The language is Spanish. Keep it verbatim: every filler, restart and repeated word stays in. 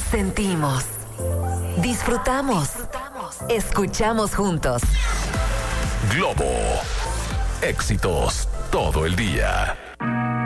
Sentimos, disfrutamos, escuchamos juntos. Globo, éxitos todo el día.